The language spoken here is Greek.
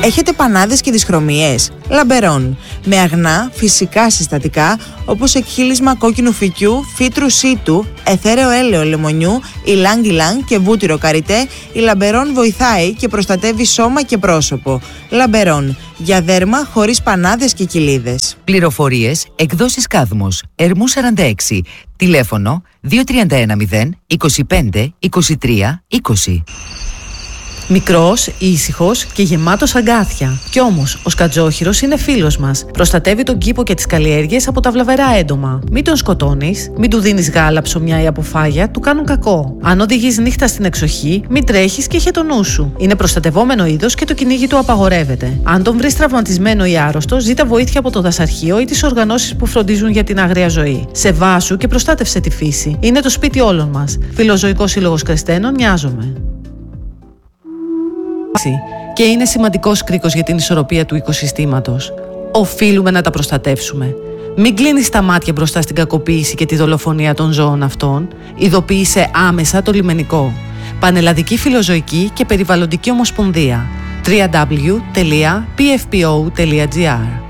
Έχετε πανάδες και δυσχρωμίες? Λαμπερόν. Με αγνά, φυσικά συστατικά όπως εκχύλισμα κόκκινου φυκιού, φύτρου σίτου, εθέρεο έλαιο λεμονιού, ιλάνγκ-ιλάνγκ και βούτυρο καριτέ, η Λαμπερόν βοηθάει και προστατεύει σώμα και πρόσωπο. Λαμπερόν. Για δέρμα χωρίς πανάδες και κοιλίδες. Πληροφορίες, εκδόσεις Κάδμος, Ερμού 46, τηλέφωνο 2310 25 23 20. Μικρός, ήσυχος και γεμάτος αγκάθια. Κι όμως, ο σκατζόχυρος είναι φίλος μας. Προστατεύει τον κήπο και τις καλλιέργειες από τα βλαβερά έντομα. Μην τον σκοτώνεις, μην του δίνεις γάλα, ψωμιά ή αποφάγια, του κάνουν κακό. Αν οδηγείς νύχτα στην εξοχή, μην τρέχεις και είχε το νου σου. Είναι προστατευόμενο είδος και το κυνήγι του απαγορεύεται. Αν τον βρεις τραυματισμένο ή άρρωστο, ζήτα βοήθεια από το δασαρχείο ή τις οργανώσεις που φροντίζουν για την άγρια ζωή. Σεβάσου και προστάτευσε τη φύση. Είναι το σπίτι όλων μας. Φιλοζωικός Σύλλογος Κρεστένων, νοιάζομαι. Και είναι σημαντικός κρίκος για την ισορροπία του οικοσυστήματος. Οφείλουμε να τα προστατεύσουμε. Μην κλείνεις τα μάτια μπροστά στην κακοποίηση και τη δολοφονία των ζώων αυτών. Ειδοποίησε άμεσα το λιμενικό. Πανελλαδική Φιλοζωική και Περιβαλλοντική Ομοσπονδία. www.pfpo.gr